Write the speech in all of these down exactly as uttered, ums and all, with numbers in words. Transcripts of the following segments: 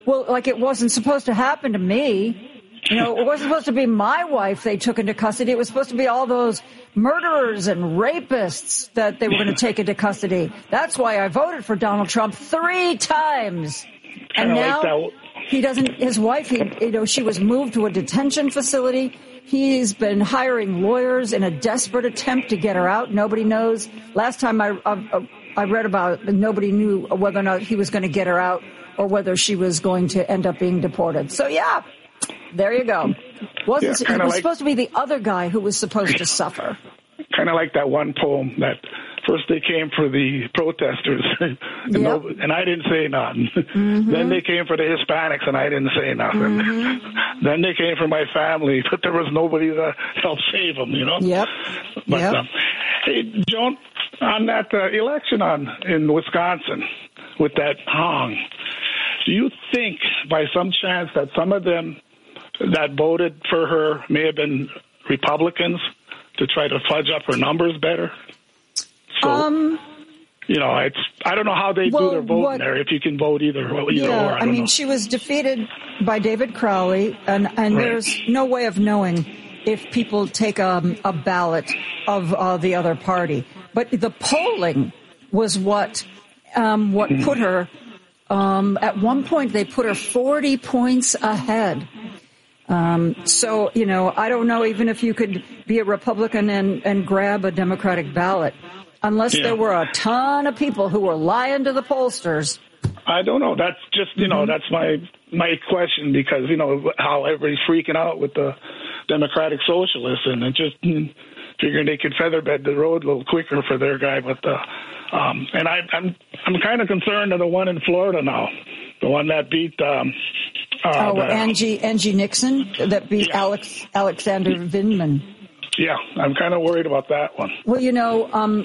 Well, like it wasn't supposed to happen to me. You know, it wasn't supposed to be my wife they took into custody. It was supposed to be all those murderers and rapists that they were going to take into custody. That's why I voted for Donald Trump three times. And now like he doesn't, his wife, he, you know, she was moved to a detention facility. He's been hiring lawyers in a desperate attempt to get her out. Nobody knows. Last time I, I, I read about it, nobody knew whether or not he was going to get her out or whether she was going to end up being deported. So, yeah. There you go. Wasn't yeah, it was like, supposed to be the other guy who was supposed to suffer. Kind of like that one poem that first they came for the protesters, and, yep. no, and I didn't say nothing. Mm-hmm. Then they came for the Hispanics, and I didn't say nothing. Mm-hmm. Then they came for my family, but there was nobody to help save them, you know? Yep. But, yep. Um, hey, Joan, on that uh, election on in Wisconsin with that Hong, do you think by some chance that some of them that voted for her may have been Republicans to try to fudge up her numbers better? So, um, you know, it's I don't know how they well, do their voting what, there, if you can vote either, either yeah, or. I, I mean, know. she was defeated by David Crowley, and, and right. there's no way of knowing if people take a, a ballot of uh, the other party. But the polling was what um, what mm-hmm. put her, um, at one point they put her forty points ahead. Um, so, you know, I don't know even if you could be a Republican and, and grab a Democratic ballot, unless yeah. there were a ton of people who were lying to the pollsters. I don't know. That's just, you know, mm-hmm. that's my my question, because, you know, how everybody's freaking out with the Democratic Socialists, and it just mm, figuring they could featherbed the road a little quicker for their guy. But uh, um, and I, I'm I'm kind of concerned of the one in Florida now, the one that beat. Um, Uh, oh, the, Angie Angie Nixon that beat yeah. Alex Alexander Vindman. Yeah, I'm kind of worried about that one. Well, you know, um,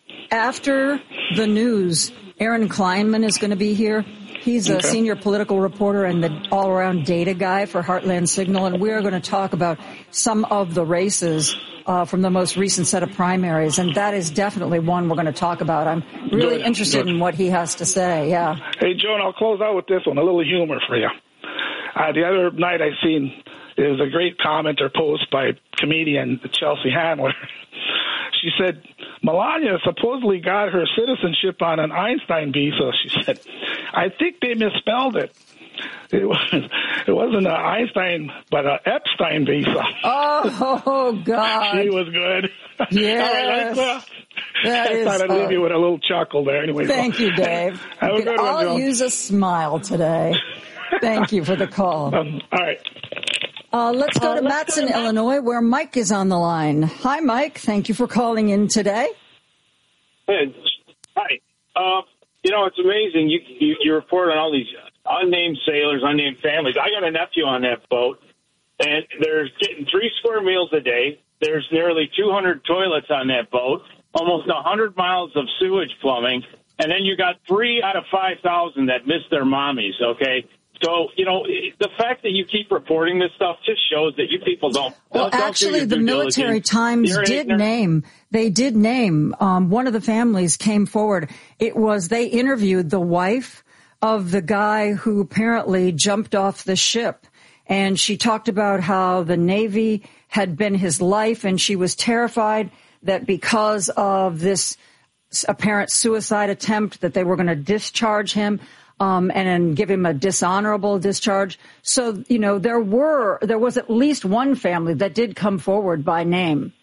after the news, Aaron Kleinman is going to be here. He's a okay. senior political reporter and the all-around data guy for Heartland Signal, and we are going to talk about some of the races uh, from the most recent set of primaries, and that is definitely one we're going to talk about. I'm really Good. interested Good. in what he has to say. Yeah. Hey, Joan, I'll close out with this one, a little humor for you. Uh, the other night I seen there was a great comment or post by comedian Chelsea Handler. She said, Melania supposedly got her citizenship on an Einstein visa. She said, I think they misspelled it. It, was, it wasn't an Einstein, but an Epstein visa. Oh, God. She was good. Yes. All right, uh, that I is, thought I'd leave uh, you with a little chuckle there. Anyway, thank so. you, Dave. Have a good one, I'll Joan. use a smile today. Thank you for the call. Um, all right. Uh, let's go uh, to let's Matson, go to Illinois, where Mike is on the line. Hi, Mike. Thank you for calling in today. Hey, hi. Uh, you know, it's amazing. You, you you report on all these unnamed sailors, unnamed families. I got a nephew on that boat, and they're getting three square meals a day. There's nearly two hundred toilets on that boat, almost one hundred miles of sewage plumbing, and then you got three out of five thousand that miss their mommies, okay? So, you know, the fact that you keep reporting this stuff just shows that you people don't. Well, don't actually, do the Military diligence. Times You're did ignorant. name, they did name, um, one of the families came forward. It was, they interviewed the wife of the guy who apparently jumped off the ship. And she talked about how the Navy had been his life, and she was terrified that because of this apparent suicide attempt that they were going to discharge him. Um, and then give him a dishonorable discharge. So, you know, there were, there was at least one family that did come forward by name.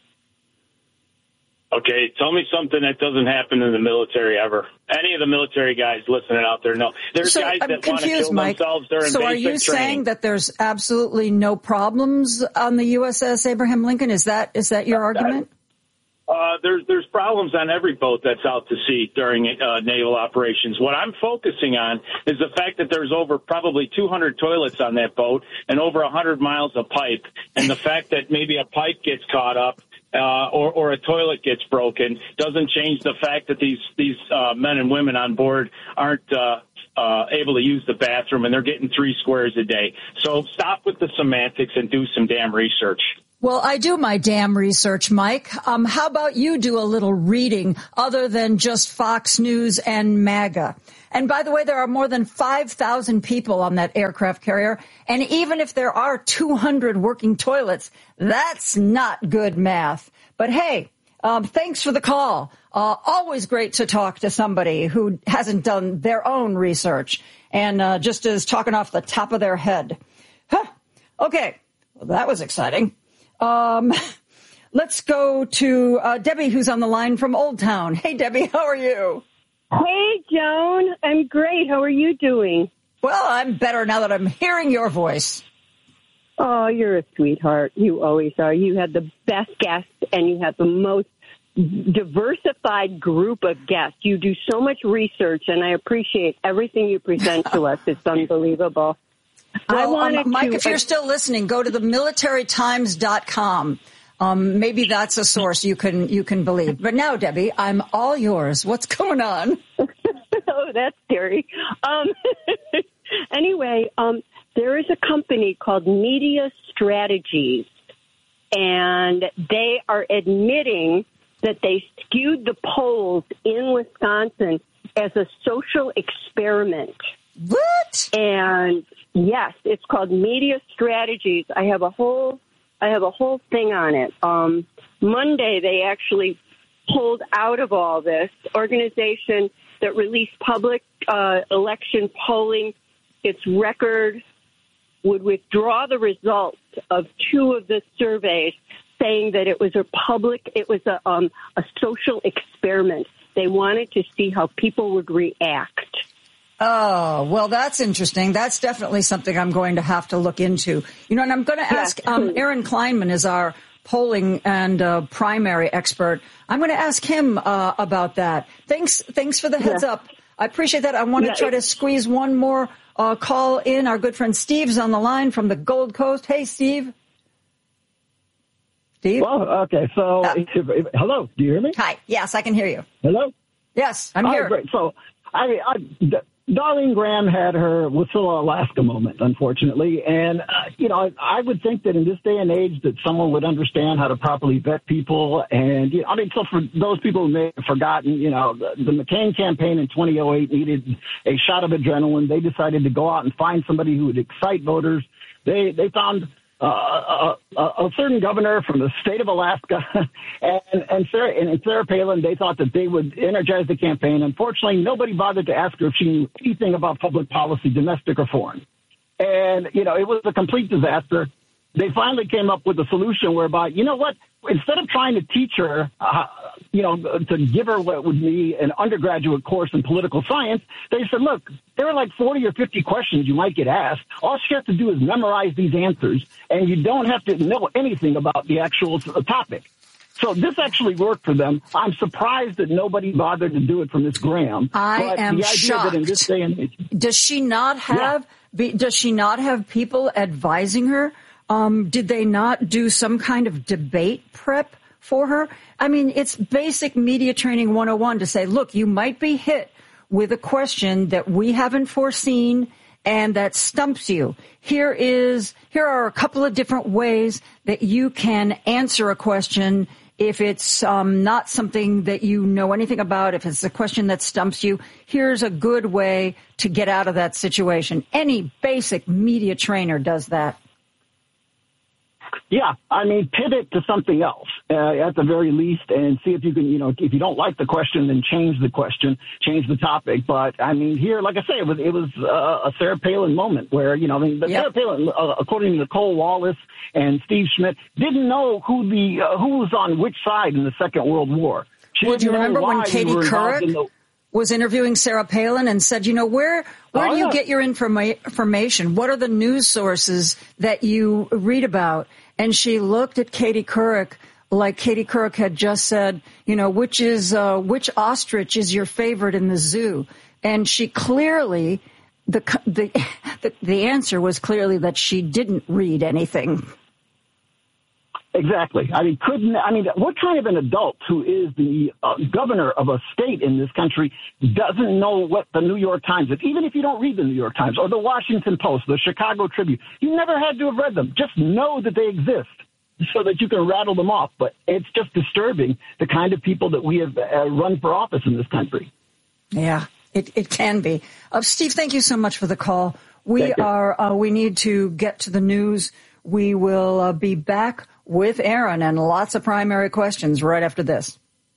Okay, tell me something that doesn't happen in the military ever. Any of the military guys listening out there know. There's so, guys I'm that want to kill Mike. themselves during so basic are you training. saying that there's absolutely no problems on the U S S Abraham Lincoln? Is that, is that your argument? Uh, there's there's problems on every boat that's out to sea during uh, naval operations. What I'm focusing on is the fact that there's over probably two hundred toilets on that boat and over one hundred miles of pipe, and the fact that maybe a pipe gets caught up uh, or, or a toilet gets broken doesn't change the fact that these these uh, men and women on board aren't uh, uh, able to use the bathroom, and they're getting three squares a day. So stop with the semantics and do some damn research. Well, I do my damn research, Mike. Um, how about you do a little reading other than just Fox News and MAGA? And by the way, there are more than five thousand people on that aircraft carrier. And even if there are two hundred working toilets, that's not good math. But hey, um, thanks for the call. Uh, always great to talk to somebody who hasn't done their own research and uh, just is talking off the top of their head. Huh. Okay. Well, that was exciting. Um, let's go to uh, Debbie, who's on the line from Old Town. Hey, Debbie, how are you? Hey, Joan. I'm great. How are you doing? Well, I'm better now that I'm hearing your voice. Oh, you're a sweetheart. You always are. You had the best guests, and you have the most diversified group of guests. You do so much research, and I appreciate everything you present to us. It's unbelievable. Well, I wanted um, Mike, to, if you're still listening, go to the military times dot com. Um, maybe that's a source you can you can believe. But now, Debbie, I'm all yours. What's going on? Oh, that's scary. Um, anyway, um, there is a company called Media Strategies, and they are admitting that they skewed the polls in Wisconsin as a social experiment. What? And yes, it's called Media Strategies. I have a whole, I have a whole thing on it. Um, Monday, they actually pulled out of all this organization that released public uh, election polling. Its record would withdraw the results of two of the surveys, saying that it was a public, it was a um, a social experiment. They wanted to see how people would react. Oh, well, that's interesting. That's definitely something I'm going to have to look into. You know, and I'm going to ask, yes. um, Aaron Kleinman is our polling and uh, primary expert. I'm going to ask him uh, about that. Thanks, thanks for the heads yeah. up. I appreciate that. I want to yeah, try to squeeze one more uh, call in. Our good friend Steve's on the line from the Gold Coast. Hey, Steve. Steve? Well, okay, so, uh, if, if, hello, do you hear me? Hi. Yes, I can hear you. Hello? Yes, I'm All here. right, great. So, I, I, D- Darlene Graham had her Wasilla, Alaska moment, unfortunately, and, uh, you know, I, I would think that in this day and age that someone would understand how to properly vet people, and, you know, I mean, so for those people who may have forgotten, you know, the, the McCain campaign in twenty oh eight needed a shot of adrenaline. They decided to go out and find somebody who would excite voters. They, they found Uh, a, a certain governor from the state of Alaska and, and, Sarah, and Sarah Palin, they thought that they would energize the campaign. Unfortunately, nobody bothered to ask her if she knew anything about public policy, domestic or foreign. And, you know, it was a complete disaster. They finally came up with a solution whereby, you know what, instead of trying to teach her, uh, you know, to give her what would be an undergraduate course in political science, they said, look, there are like forty or fifty questions you might get asked. All she has to do is memorize these answers, and you don't have to know anything about the actual topic. So this actually worked for them. I'm surprised that nobody bothered to do it for Miz Graham. I but am the idea shocked. That in this day and age, does she not have? Yeah. Be, does she not have people advising her? Um, did they not do some kind of debate prep for her? I mean, it's basic media training one oh one to say, look, you might be hit with a question that we haven't foreseen and that stumps you. Here is, here are a couple of different ways that you can answer a question if it's um, not something that you know anything about, if it's a question that stumps you. Here's a good way to get out of that situation. Any basic media trainer does that. Yeah, I mean, pivot to something else uh, at the very least, and see if you can, you know, if you don't like the question, then change the question, change the topic. But I mean, here, like I say, it was it was uh, a Sarah Palin moment where, you know, I mean, the yep. Sarah Palin, uh, according to Nicole Wallace and Steve Schmidt, didn't know who the uh, who was on which side in the Second World War. She well, do you remember when Katie Couric the- was interviewing Sarah Palin and said, you know, where where oh, do you yeah. get your informa- information? What are the news sources that you read about? And she looked at Katie Couric like Katie Couric had just said, you know, which is uh, which ostrich is your favorite in the zoo? And she clearly, the, the the the answer was clearly that she didn't read anything. Exactly. I mean, couldn't, I mean, what kind of an adult who is the uh, governor of a state in this country doesn't know what the New York Times is, even if you don't read the New York Times or the Washington Post, the Chicago Tribune? You never had to have read them. Just know that they exist. so that you can rattle them off. But it's just disturbing, the kind of people that we have uh, run for office in this country. Yeah, it, it can be. Uh, Steve, thank you so much for the call. We are, uh, we need to get to the news. We will uh, be back with Aaron and lots of primary questions right after this.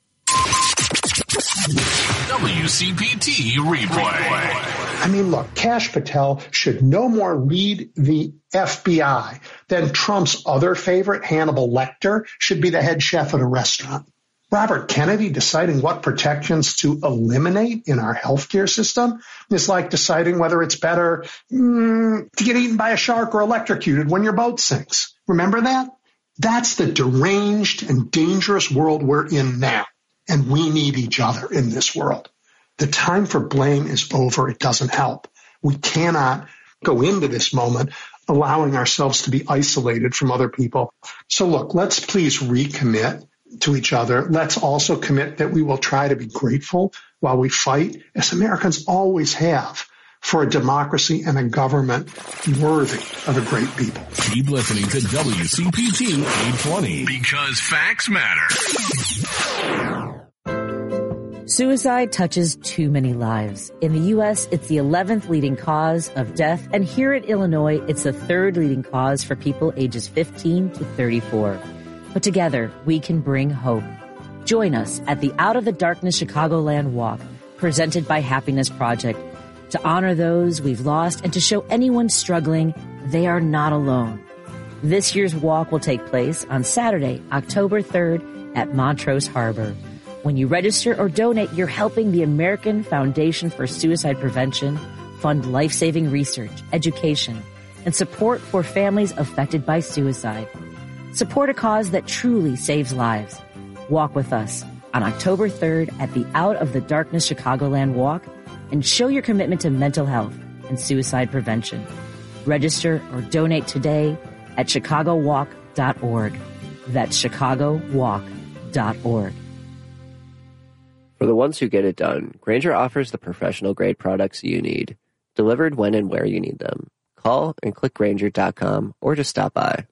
W C P T replay. I mean, look, Kash Patel should no more lead the F B I than Trump's other favorite, Hannibal Lecter, should be the head chef at a restaurant. Robert Kennedy deciding what protections to eliminate in our healthcare system is like deciding whether it's better mm, to get eaten by a shark or electrocuted when your boat sinks. Remember that? That's the deranged and dangerous world we're in now. And we need each other in this world. The time for blame is over. It doesn't help. We cannot go into this moment allowing ourselves to be isolated from other people. So look, let's please recommit to each other. Let's also commit that we will try to be grateful while we fight, as Americans always have, for a democracy and a government worthy of a great people. Keep listening to W C P T eight twenty, because facts matter. Suicide touches too many lives. In the U S, it's the eleventh leading cause of death, and here in Illinois, it's the third leading cause for people ages fifteen to thirty-four. But together, we can bring hope. Join us at the Out of the Darkness Chicagoland Walk, presented by Happiness Project, to honor those we've lost and to show anyone struggling they are not alone. This year's walk will take place on Saturday, October third at Montrose Harbor. When you register or donate, you're helping the American Foundation for Suicide Prevention fund life-saving research, education, and support for families affected by suicide. Support a cause that truly saves lives. Walk with us on October third at the Out of the Darkness Chicagoland Walk and show your commitment to mental health and suicide prevention. Register or donate today at chicago walk dot org. That's chicago walk dot org. For the ones who get it done, Grainger offers the professional-grade products you need, delivered when and where you need them. Call and click Grainger dot com or just stop by.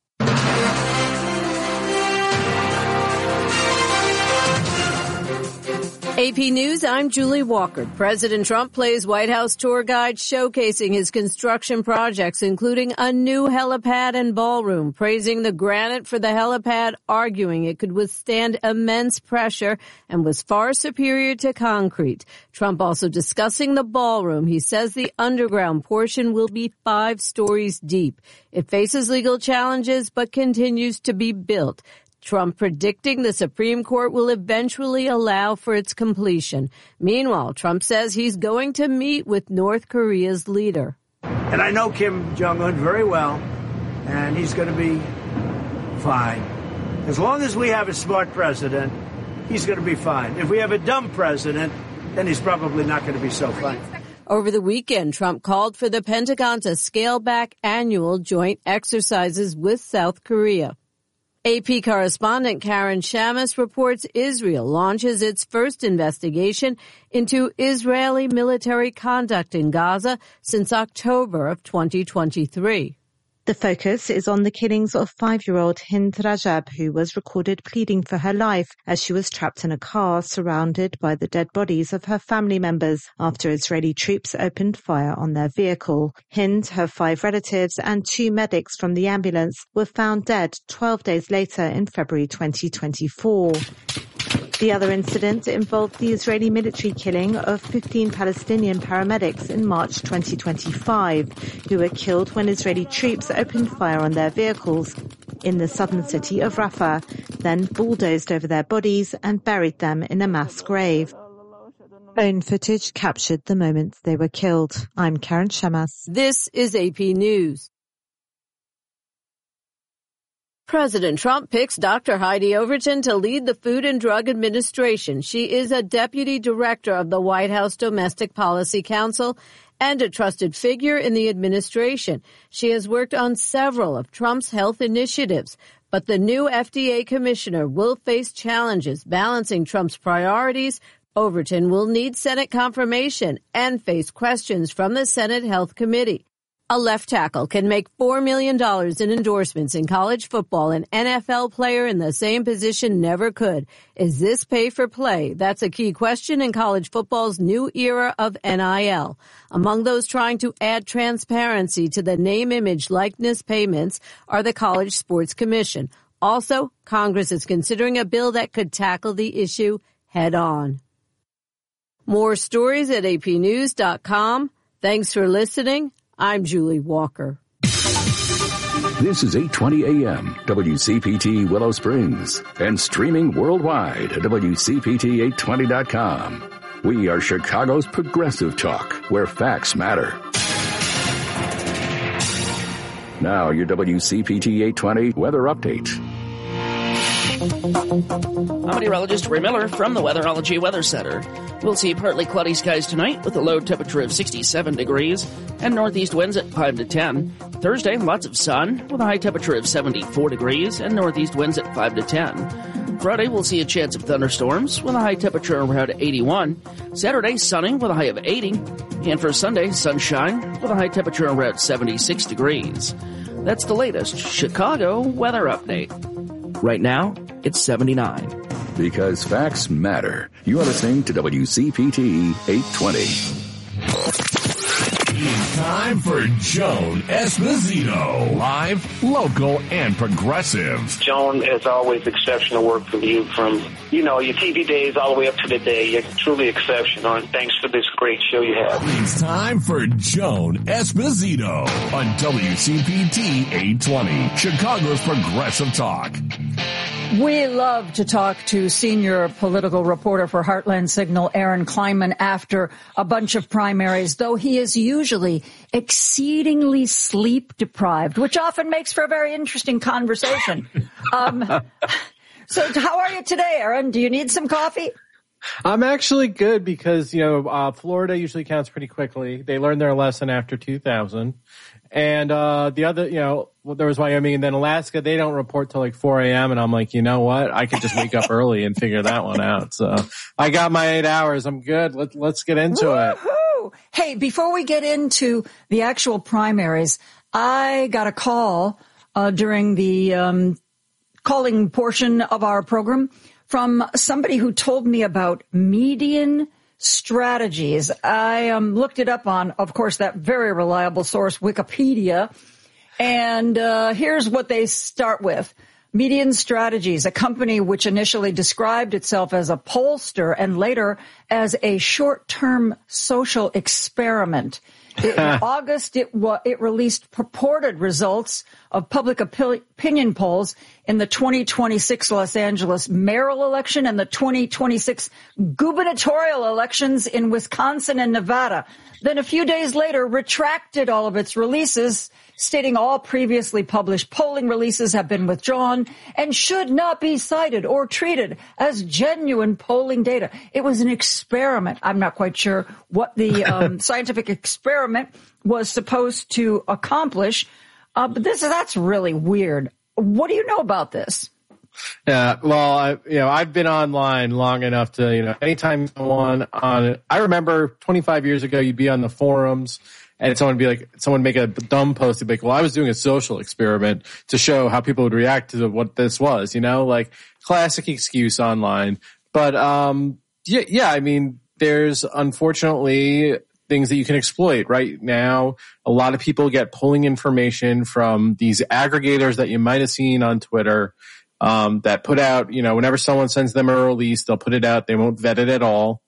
A P News, I'm Julie Walker. President Trump plays White House tour guide showcasing his construction projects, including a new helipad and ballroom, praising the granite for the helipad, arguing it could withstand immense pressure and was far superior to concrete. Trump also discussing the ballroom. He says the underground portion will be five stories deep. It faces legal challenges but continues to be built. Trump predicting the Supreme Court will eventually allow for its completion. Meanwhile, Trump says he's going to meet with North Korea's leader. And I know Kim Jong-un very well, and he's going to be fine. As long as we have a smart president, he's going to be fine. If we have a dumb president, then he's probably not going to be so fine. Over the weekend, Trump called for the Pentagon to scale back annual joint exercises with South Korea. A P correspondent Karen Shamas reports Israel launches its first investigation into Israeli military conduct in Gaza since October of twenty twenty-three. The focus is on the killings of five-year-old Hind Rajab, who was recorded pleading for her life as she was trapped in a car surrounded by the dead bodies of her family members after Israeli troops opened fire on their vehicle. Hind, her five relatives, and two medics from the ambulance were found dead twelve days later in February twenty twenty-four. The other incident involved the Israeli military killing of fifteen Palestinian paramedics in March twenty twenty-five, who were killed when Israeli troops opened fire on their vehicles in the southern city of Rafah, then bulldozed over their bodies and buried them in a mass grave. Phone footage captured the moment they were killed. I'm Karen Shamas. This is A P News. President Trump picks Doctor Heidi Overton to lead the Food and Drug Administration. She is a deputy director of the White House Domestic Policy Council and a trusted figure in the administration. She has worked on several of Trump's health initiatives, but the new F D A commissioner will face challenges balancing Trump's priorities. Overton will need Senate confirmation and face questions from the Senate Health Committee. A left tackle can make four million dollars in endorsements in college football. An N F L player in the same position never could. Is this pay for play? That's a key question in college football's new era of N I L. Among those trying to add transparency to the name, image, likeness payments are the College Sports Commission. Also, Congress is considering a bill that could tackle the issue head on. More stories at A P news dot com. Thanks for listening. I'm Julie Walker. This is eight twenty A M, W C P T Willow Springs, and streaming worldwide at W C P T eight twenty dot com. We are Chicago's progressive talk, where facts matter. Now, your W C P T eight twenty weather update. I'm meteorologist Ray Miller from the Weatherology Weather Center. We'll see partly cloudy skies tonight with a low temperature of sixty-seven degrees and northeast winds at five to ten. Thursday, lots of sun with a high temperature of seventy-four degrees and northeast winds at five to ten. Friday, we'll see a chance of thunderstorms with a high temperature around eighty-one. Saturday, sunny with a high of eighty. And for Sunday, sunshine with a high temperature around seventy-six degrees. That's the latest Chicago weather update. Right now, it's seventy-nine. Because facts matter. You are listening to W C P T eight twenty. It's time for Joan Esposito. Live, local, and progressive. Joan, as always, exceptional work from you from, you know, your T V days all the way up to the day. You're truly exceptional, and thanks for this great show you have. It's time for Joan Esposito on W C P T eight twenty, Chicago's progressive talk. We love to talk to senior political reporter for Heartland Signal, Aaron Kleinman, after a bunch of primaries, though he is usually exceedingly sleep deprived, which often makes for a very interesting conversation. um, so how are you today, Aaron? Do you need some coffee? I'm actually good because, you know, uh, Florida usually counts pretty quickly. They learned their lesson after two thousand. And, uh, the other, you know, well, there was Wyoming and then Alaska. They don't report till like four a.m. And I'm like, you know what? I could just wake up early and figure that one out. So I got my eight hours. I'm good. Let, let's get into Woo-hoo! it. Hey, before we get into the actual primaries, I got a call, uh, during the, um, calling portion of our program from somebody who told me about median strategies. I um, looked it up on, of course, that very reliable source, Wikipedia. And uh, here's what they start with. Median Strategies, a company which initially described itself as a pollster and later as a short-term social experiment. In August, it, wa- it released purported results of public opi- opinion polls in the twenty twenty-six Los Angeles mayoral election and the twenty twenty-six gubernatorial elections in Wisconsin and Nevada. Then a few days later, retracted all of its releases, stating all previously published polling releases have been withdrawn and should not be cited or treated as genuine polling data. It was an experiment. I'm not quite sure what the um, scientific experiment was supposed to accomplish, uh, but this that's really weird. What do you know about this? Yeah, well, I, you know, I've been online long enough to, you know, anytime someone on, I remember twenty-five years ago, you'd be on the forums and someone would be like, someone make a dumb post, they'd be like, well, I was doing a social experiment to show how people would react to what this was, you know, like classic excuse online. But, um, yeah, yeah, I mean, there's unfortunately things that you can exploit right now. A lot of people get polling information from these aggregators that you might have seen on Twitter. Um, that put out, you know, whenever someone sends them a release, they'll put it out. They won't vet it at all.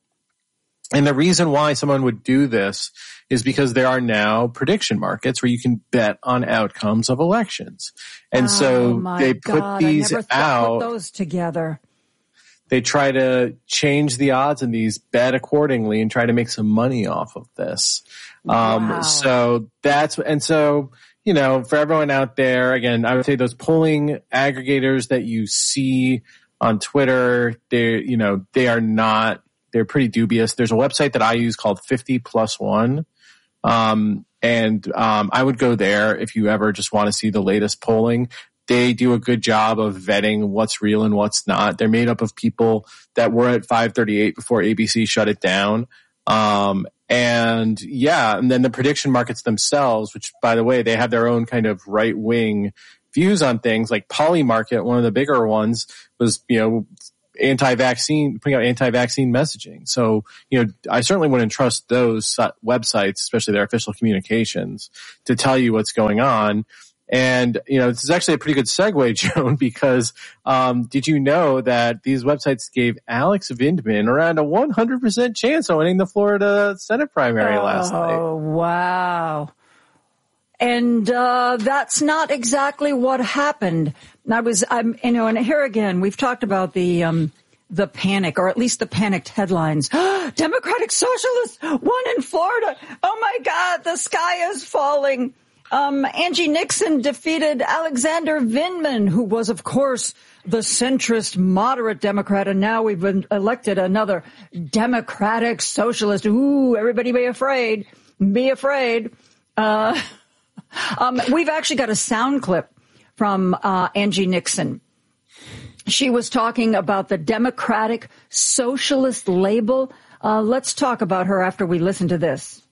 And the reason why someone would do this is because there are now prediction markets where you can bet on outcomes of elections. And oh so they put God, these I never out. Put those together. They try to change the odds in these, bet accordingly, and try to make some money off of this. Um, wow. So that's, and so, you know, for everyone out there, again, I would say those polling aggregators that you see on Twitter, they, you know, they are not, they're pretty dubious. There's a website that I use called fifty plus one. Um, and, um, I would go there if you ever just want to see the latest polling. They do a good job of vetting what's real and what's not. They're made up of people that were at five thirty-eight before A B C shut it down. Um, and yeah, and then the prediction markets themselves, which by the way, they have their own kind of right wing views on things, like Polymarket, one of the bigger ones, was, you know, anti-vaccine, putting out anti-vaccine messaging. So, you know, I certainly wouldn't trust those websites, especially their official communications, to tell you what's going on. And, you know, this is actually a pretty good segue, Joan, because um, did you know that these websites gave Alex Vindman around a one hundred percent chance of winning the Florida Senate primary oh, last night? Oh, wow. And uh, that's not exactly what happened. I was, I'm, you know, and here again, we've talked about the um, the panic, or at least the panicked headlines. Democratic Socialists won in Florida. Oh my God, the sky is falling. Um, Angie Nixon defeated Alexander Vindman, who was, of course, the centrist moderate Democrat, and now we've been elected another Democratic Socialist. Ooh, everybody be afraid. Be afraid. Uh, um, we've actually got a sound clip from uh, Angie Nixon. She was talking about the Democratic Socialist label. Uh, let's talk about her after we listen to this.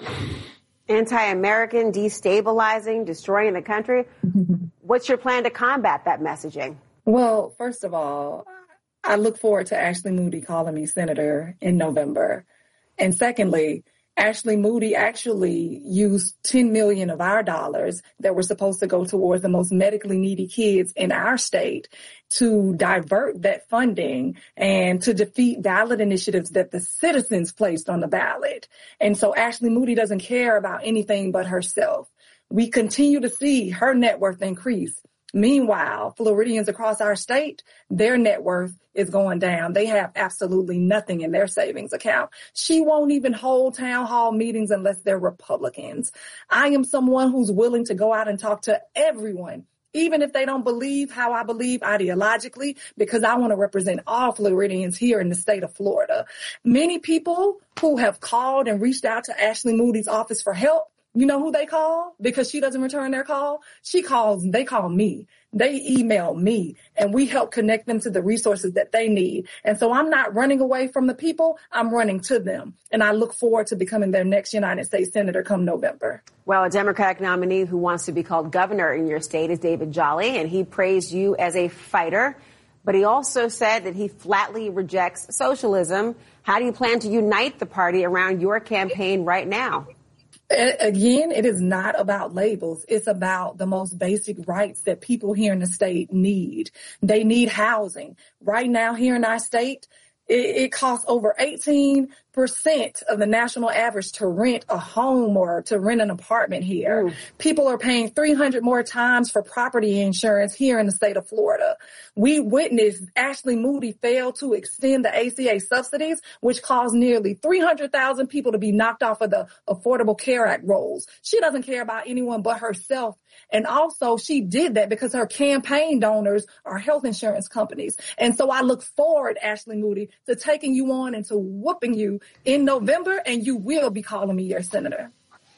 Anti-American, destabilizing, destroying the country. What's your plan to combat that messaging? Well, first of all, I look forward to Ashley Moody calling me senator in November. And secondly, Ashley Moody actually used ten million dollars of our dollars that were supposed to go towards the most medically needy kids in our state to divert that funding and to defeat ballot initiatives that the citizens placed on the ballot. And so Ashley Moody doesn't care about anything but herself. We continue to see her net worth increase. Meanwhile, Floridians across our state, their net worth is going down. They have absolutely nothing in their savings account. She won't even hold town hall meetings unless they're Republicans. I am someone who's willing to go out and talk to everyone, even if they don't believe how I believe ideologically, because I want to represent all Floridians here in the state of Florida. Many people who have called and reached out to Ashley Moody's office for help, you know who they call? Because she doesn't return their call. She calls, they call me. They email me, and we help connect them to the resources that they need. And so I'm not running away from the people. I'm running to them. And I look forward to becoming their next United States Senator come November. Well, a Democratic nominee who wants to be called governor in your state is David Jolly, and he praised you as a fighter. But he also said that he flatly rejects socialism. How do you plan to unite the party around your campaign right now? Again, it is not about labels. It's about the most basic rights that people here in the state need. They need housing. Right now here in our state, it, it costs over eighteen percent of the national average to rent a home or to rent an apartment here. Mm. People are paying three hundred more times for property insurance here in the state of Florida. We witnessed Ashley Moody fail to extend the A C A subsidies, which caused nearly three hundred thousand people to be knocked off of the Affordable Care Act rolls. She doesn't care about anyone but herself. And also she did that because her campaign donors are health insurance companies. And so I look forward, Ashley Moody, to taking you on and to whooping you in November, and you will be calling me your senator.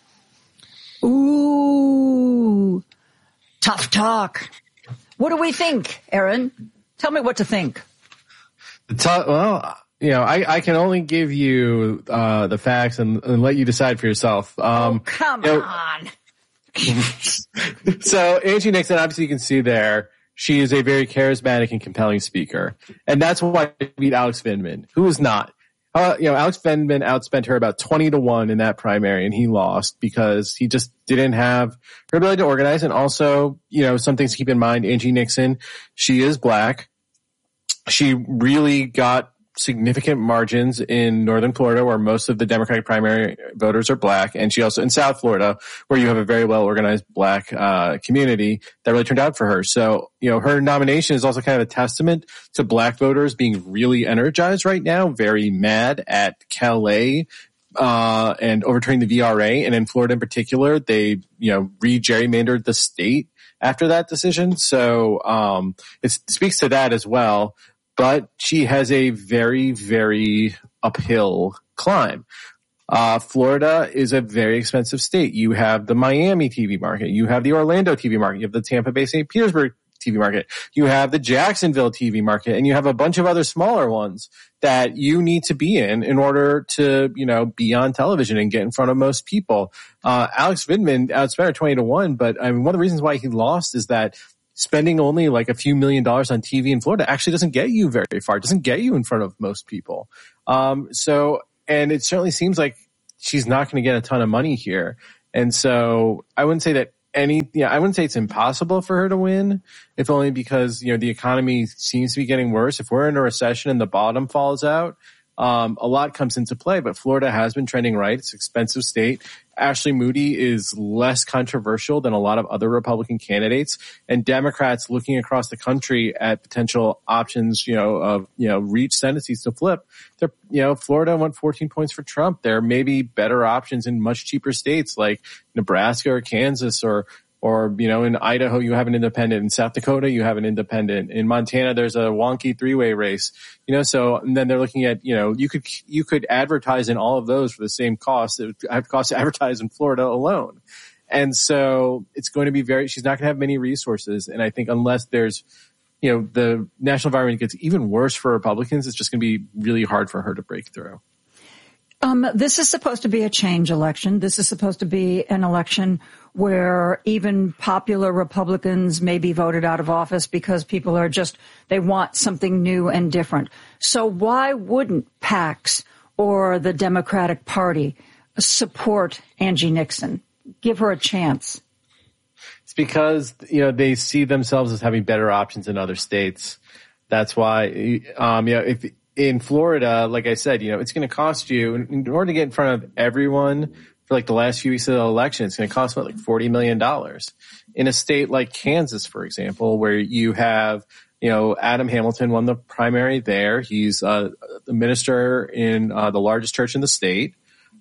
Ooh, tough talk. What do we think, Aaron? Tell me what to think. The t- well, you know, I, I can only give you uh, the facts and, and let you decide for yourself. Um, oh, come you know, on. So Angie Nixon, obviously you can see there, she is a very charismatic and compelling speaker. And that's why I beat Alex Vindman, who is not. Uh, you know, Alex Vindman outspent her about twenty to one in that primary, and he lost because he just didn't have her ability to organize. And also, you know, some things to keep in mind, Angie Nixon, she is black. She really got significant margins in northern Florida, where most of the Democratic primary voters are black, and she also in South Florida, where you have a very well organized black uh community that really turned out for her. So, you know, her nomination is also kind of a testament to black voters being really energized right now, very mad at Calais uh and overturning the V R A, and in Florida in particular, they, you know, re-gerrymandered the state after that decision. So um it speaks to that as well. But she has a very, very uphill climb. Uh, Florida is a very expensive state. You have the Miami T V market. You have the Orlando T V market. You have the Tampa Bay Saint Petersburg T V market. You have the Jacksonville T V market, and you have a bunch of other smaller ones that you need to be in in order to, you know, be on television and get in front of most people. Uh, Alex Vindman outspent her twenty to one, but I mean, one of the reasons why he lost is that spending only like a few million dollars on T V in Florida actually doesn't get you very far. It doesn't get you in front of most people. Um, so, and it certainly seems like she's not going to get a ton of money here. And so I wouldn't say that any, yeah, I wouldn't say it's impossible for her to win, if only because, you know, the economy seems to be getting worse. If we're in a recession and the bottom falls out, um, a lot comes into play, but Florida has been trending right. It's an expensive state. Ashley Moody is less controversial than a lot of other Republican candidates, and Democrats looking across the country at potential options, you know, of, you know, reach Senate seats to flip. They're, you know, Florida went fourteen points for Trump. There may be better options in much cheaper states like Nebraska or Kansas or, Or, you know, in Idaho, you have an independent. In South Dakota, you have an independent. In Montana, there's a wonky three-way race. You know, so, and then they're looking at, you know, you could, you could advertise in all of those for the same cost. It would cost to advertise in Florida alone. And so it's going to be very, she's not going to have many resources. And I think unless there's, you know, the national environment gets even worse for Republicans, it's just going to be really hard for her to break through. Um, this is supposed to be a change election. This is supposed to be an election where even popular Republicans may be voted out of office because people are just, they want something new and different. So why wouldn't PACs or the Democratic Party support Angie Nixon? Give her a chance. It's because, you know, they see themselves as having better options in other states. That's why, um, you know, if, in Florida, like I said, you know, it's going to cost you, in order to get in front of everyone for like the last few weeks of the election, it's going to cost about like forty million dollars. In a state like Kansas, for example, where you have, you know, Adam Hamilton won the primary there. He's uh, the minister in uh, the largest church in the state.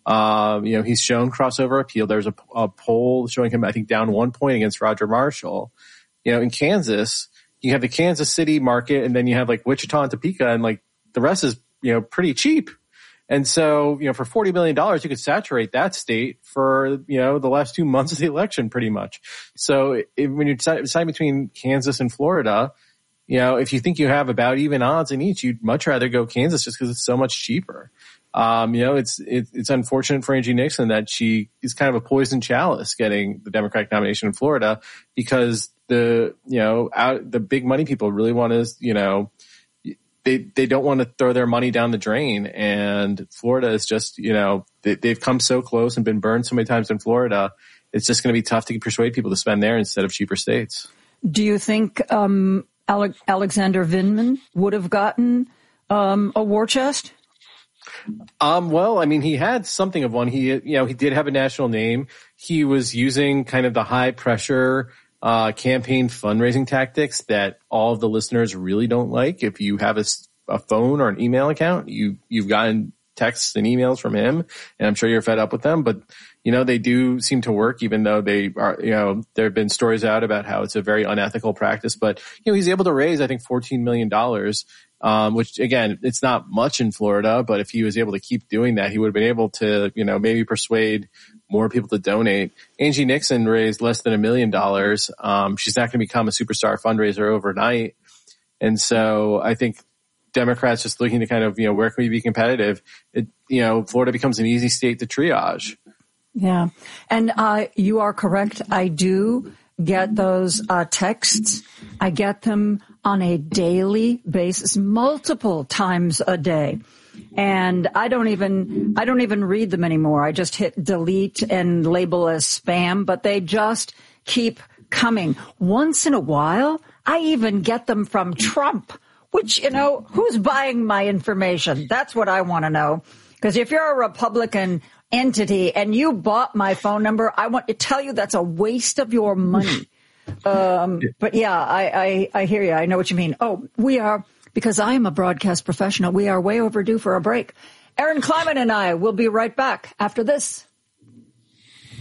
Um, you know, he's shown crossover appeal. There's a, a poll showing him, I think, down one point against Roger Marshall. You know, in Kansas, you have the Kansas City market, and then you have like Wichita and Topeka, and like, the rest is, you know, pretty cheap. And so, you know, for forty million dollars, you could saturate that state for, you know, the last two months of the election pretty much. So if, when you decide, decide between Kansas and Florida, you know, if you think you have about even odds in each, you'd much rather go Kansas just because it's so much cheaper. Um, you know, it's, it, it's unfortunate for Angie Nixon that she is kind of a poison chalice getting the Democratic nomination in Florida because the, you know, out, the big money people really want to, you know, They they don't want to throw their money down the drain, and Florida is just, you know, they, they've come so close and been burned so many times in Florida. It's just going to be tough to persuade people to spend there instead of cheaper states. Do you think um, Ale- Alexander Vindman would have gotten um, a war chest? Um, well, I mean, he had something of one. He, you know, he did have a national name. He was using kind of the high pressure Uh, campaign fundraising tactics that all of the listeners really don't like. If you have a, a phone or an email account, you, you've gotten texts and emails from him, and I'm sure you're fed up with them, but you know, they do seem to work, even though they are, you know, there have been stories out about how it's a very unethical practice, but you know, he's able to raise, I think, fourteen million dollars, um, which again, it's not much in Florida, but if he was able to keep doing that, he would have been able to, you know, maybe persuade more people to donate. Angie Nixon raised less than a million dollars. Um, she's not going to become a superstar fundraiser overnight. And so I think Democrats just looking to kind of, you know, where can we be competitive? It, you know, Florida becomes an easy state to triage. Yeah. And, uh, you are correct. I do get those, uh, texts. I get them on a daily basis, multiple times a day. And I don't even, I don't even read them anymore. I just hit delete and label as spam, but they just keep coming. Once in a while, I even get them from Trump, which, you know, who's buying my information? That's what I want to know. Because if you're a Republican entity and you bought my phone number, I want to tell you that's a waste of your money. um, but yeah, I, I, I hear you. I know what you mean. Oh, we are, because I am a broadcast professional, we are way overdue for a break. Aaron Kleinman and I will be right back after this.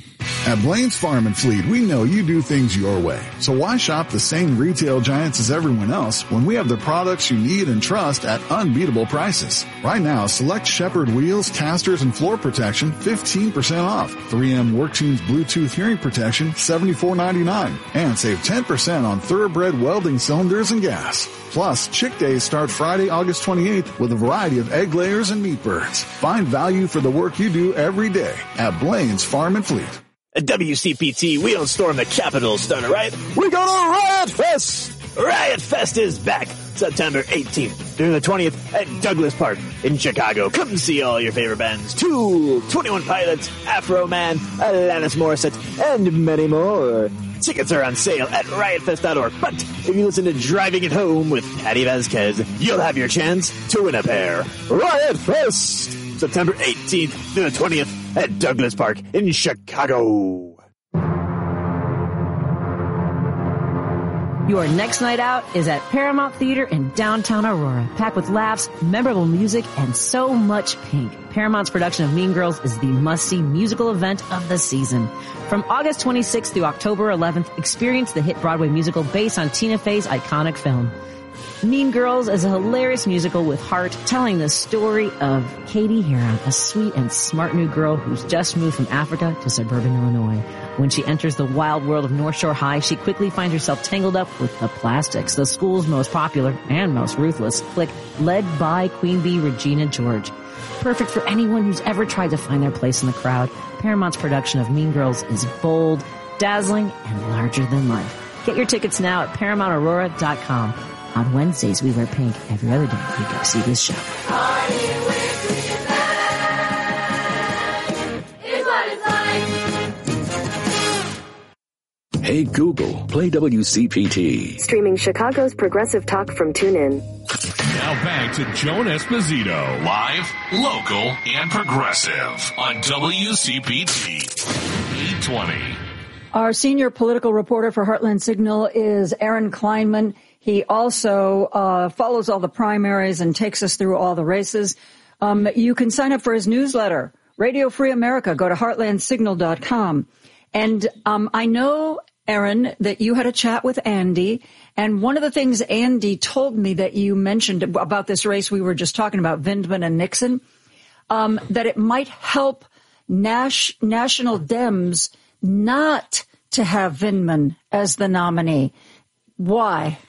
At Blaine's Farm and Fleet, we know you do things your way. So why shop the same retail giants as everyone else when we have the products you need and trust at unbeatable prices? Right now, select Shepherd wheels, casters, and floor protection fifteen percent off. three M WorkTunes Bluetooth hearing protection seventy-four ninety-nine. And save ten percent on Thoroughbred welding cylinders and gas. Plus, Chick Days start Friday, August twenty-eighth with a variety of egg layers and meat birds. Find value for the work you do every day at Blaine's Farm and Fleet. At W C P T, we don't storm the Capitol, Stunner, right? We go to Riot Fest! Riot Fest is back September eighteenth through the twentieth at Douglas Park in Chicago. Come see all your favorite bands. Tool, twenty-one Pilots, Afro Man, Alanis Morissette, and many more. Tickets are on sale at riot fest dot org. But if you listen to Driving It Home with Patty Vasquez, you'll have your chance to win a pair. Riot Fest! September eighteenth through the twentieth at Douglas Park in Chicago. Your next night out is at Paramount Theater in downtown Aurora, packed with laughs, memorable music, and so much pink. Paramount's production of Mean Girls is the must-see musical event of the season. From August twenty-sixth through October eleventh, experience the hit Broadway musical based on Tina Fey's iconic film. Mean Girls is a hilarious musical with heart, telling the story of Katie Heron, a sweet and smart new girl who's just moved from Africa to suburban Illinois. When she enters the wild world of North Shore High, she quickly finds herself tangled up with the Plastics, the school's most popular and most ruthless clique, led by Queen Bee Regina George. Perfect for anyone who's ever tried to find their place in the crowd, Paramount's production of Mean Girls is bold, dazzling, and larger than life. Get your tickets now at paramount aurora dot com. On Wednesdays, we wear pink. Every other day, we go see this show. Hey Google, play W C P T. Streaming Chicago's progressive talk from TuneIn. Now back to Joan Esposito, live, local, and progressive on W C P T eight twenty. Our senior political reporter for Heartland Signal is Aaron Kleinman. He also uh, follows all the primaries and takes us through all the races. Um, you can sign up for his newsletter, Radio Free America. Go to heartland signal dot com. And um, I know, Aaron, that you had a chat with Andy. And one of the things Andy told me that you mentioned about this race we were just talking about, Vindman and Nixon, um, that it might help Nash, National Dems not to have Vindman as the nominee. Why?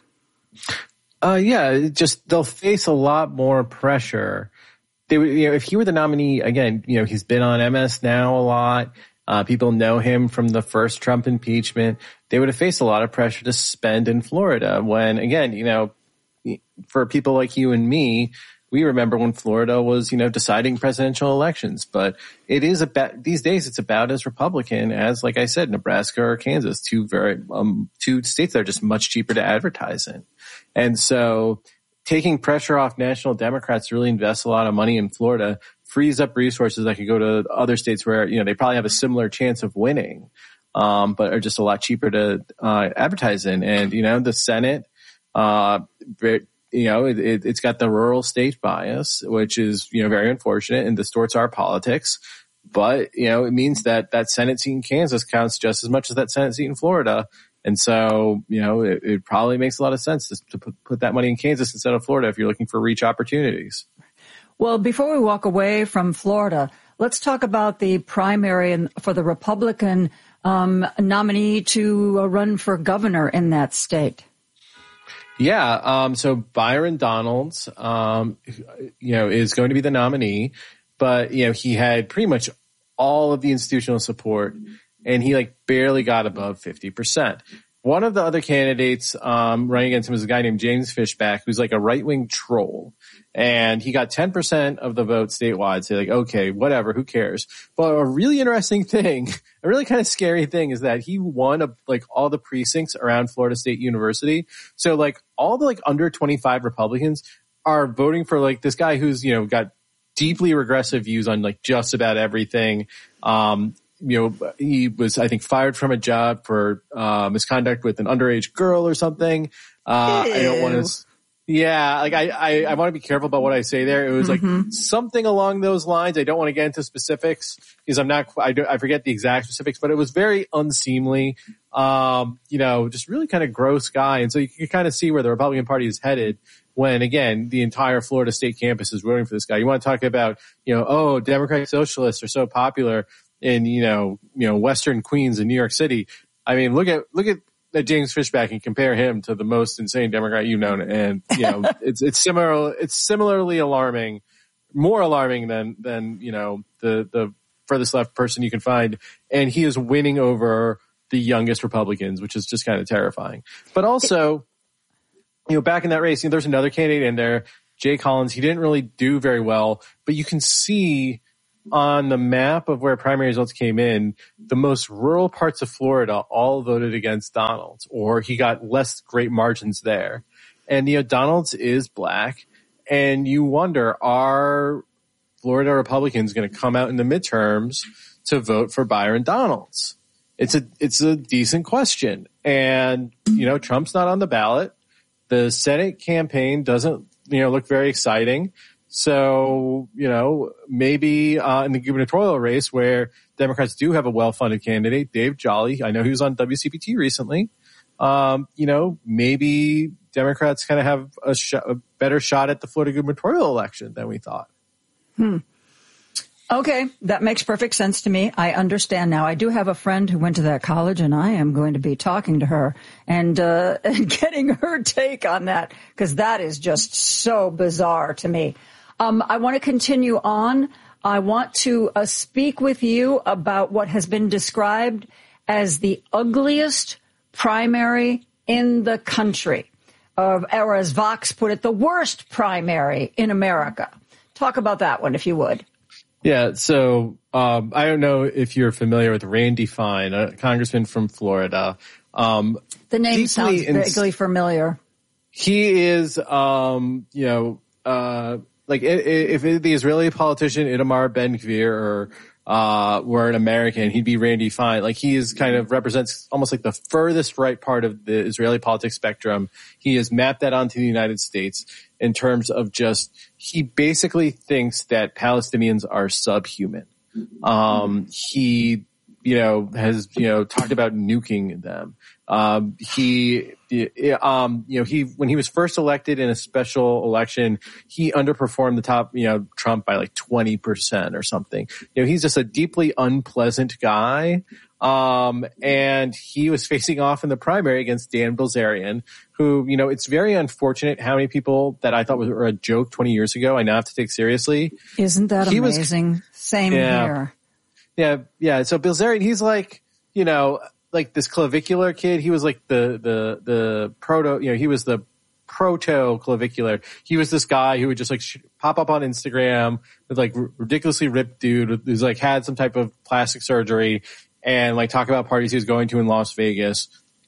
Uh, yeah, just they'll face a lot more pressure. They would, you know, if he were the nominee again, you know, he's been on M S Now a lot. Uh, people know him from the first Trump impeachment. They would have faced a lot of pressure to spend in Florida when, again, you know, for people like you and me, we remember when Florida was, you know, deciding presidential elections. But it is about, these days, it's about as Republican as, like I said, Nebraska or Kansas, two very, um, two states that are just much cheaper to advertise in. And so taking pressure off national Democrats to really invest a lot of money in Florida frees up resources that could go to other states where, you know, they probably have a similar chance of winning, um, but are just a lot cheaper to uh, advertise in. And, you know, the Senate, uh, you know, it, it, it's got the rural state bias, which is, you know, very unfortunate and distorts our politics. But, you know, it means that that Senate seat in Kansas counts just as much as that Senate seat in Florida. And so, you know, it, it probably makes a lot of sense to, to put, put that money in Kansas instead of Florida if you're looking for reach opportunities. Well, before we walk away from Florida, let's talk about the primary for the Republican um, nominee to uh, run for governor in that state. Yeah. Um, so Byron Donalds, um, you know, is going to be the nominee, but, you know, he had pretty much all of the institutional support and he like barely got above fifty percent. One of the other candidates um, running against him is a guy named James Fishback, who's like a right-wing troll. And he got ten percent of the vote statewide. So like, okay, whatever, who cares? But a really interesting thing, a really kind of scary thing is that he won a, like all the precincts around Florida State University. So like all the like under twenty-five Republicans are voting for like this guy who's, you know, got deeply regressive views on like just about everything. Um, you know, he was, I think, fired from a job for uh, misconduct with an underage girl or something. Uh, I don't want to. Yeah, like I, I, I want to be careful about what I say there. It was Mm-hmm. like something along those lines. I don't want to get into specifics because I'm not, I, do, I forget the exact specifics, but it was very unseemly. Um, you know, just really kind of gross guy. And so you can kind of see where the Republican Party is headed when, again, the entire Florida State campus is voting for this guy. You want to talk about, you know, oh, Democratic Socialists are so popular in, you know, you know, Western Queens in New York City. I mean, look at, look at, at James Fishback and compare him to the most insane Democrat you've known, and you know it's it's similar. It's similarly alarming, more alarming than than you know the the furthest left person you can find, and he is winning over the youngest Republicans, which is just kind of terrifying. But also, you know, back in that race, you know, there's another candidate in there, Jay Collins. He didn't really do very well, but you can see on the map of where primary results came in, the most rural parts of Florida all voted against Donalds, or he got less great margins there. And, you know, Donalds is black, and you wonder, are Florida Republicans going to come out in the midterms to vote for Byron Donalds? It's a, it's a decent question. And, you know, Trump's not on the ballot. The Senate campaign doesn't, you know, look very exciting. So, you know, maybe uh, in the gubernatorial race where Democrats do have a well-funded candidate, Dave Jolly, I know he was on W C P T recently, um, you know, maybe Democrats kind of have a, sh- a better shot at the Florida gubernatorial election than we thought. Hmm. Okay, that makes perfect sense to me. I understand now. I do have a friend who went to that college, and I am going to be talking to her and, uh, and getting her take on that, because that is just so bizarre to me. Um, I want to continue on. I want to uh, speak with you about what has been described as the ugliest primary in the country, uh, or as Vox put it, the worst primary in America. Talk about that one, if you would. Yeah, so um, I don't know if you're familiar with Randy Fine, a congressman from Florida. Um, the name sounds vaguely familiar. He is, um, you know, uh, like if the Israeli politician Itamar Ben-Gvir or uh, were an American, he'd be Randy Fine. Like he is kind of represents almost like the furthest right part of the Israeli politics spectrum. He has mapped that onto the United States in terms of just, he basically thinks that Palestinians are subhuman. Um, he, you know, has, you know, talked about nuking them. Um, he, um, you know, he, when he was first elected in a special election, he underperformed the top, you know, Trump by like twenty percent or something. You know, he's just a deeply unpleasant guy. Um, and he was facing off in the primary against Dan Bilzerian, who, you know, it's very unfortunate how many people that I thought were a joke twenty years ago I now have to take seriously. Isn't that he amazing? Was, Same yeah, here. Yeah, yeah. So Bilzerian, he's like, you know, like this clavicular kid. He was like the, the, the proto, you know, he was the proto clavicular. He was this guy who would just like sh- pop up on Instagram with like r- ridiculously ripped dude who's like had some type of plastic surgery and like talk about parties he was going to in Las Vegas.